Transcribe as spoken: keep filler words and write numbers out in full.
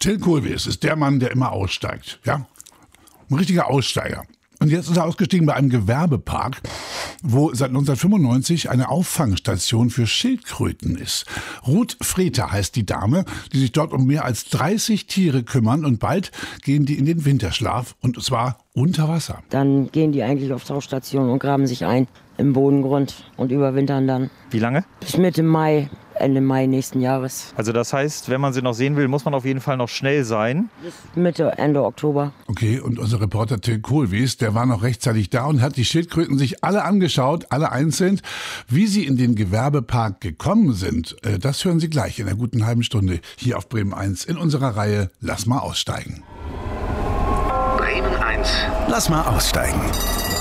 Till Kohlwees ist der Mann, der immer aussteigt. Ja? Ein richtiger Aussteiger. Und jetzt ist er ausgestiegen bei einem Gewerbepark, wo seit neunzehnhundertfünfundneunzig eine Auffangstation für Schildkröten ist. Ruth Freter heißt die Dame, die sich dort um mehr als dreißig Tiere kümmern. Und bald gehen die in den Winterschlaf, und zwar unter Wasser. Dann gehen die eigentlich auf Tauchstation und graben sich ein im Bodengrund und überwintern dann. Wie lange? Bis Mitte Mai, Ende Mai nächsten Jahres. Also das heißt, wenn man sie noch sehen will, muss man auf jeden Fall noch schnell sein. Bis Mitte, Ende Oktober. Okay, und unser Reporter Till Kohlwees, der war noch rechtzeitig da und hat die Schildkröten sich alle angeschaut, alle einzeln. Wie sie in den Gewerbepark gekommen sind, das hören Sie gleich in einer guten halben Stunde hier auf Bremen eins in unserer Reihe Lass mal aussteigen. Bremen eins. Lass mal aussteigen.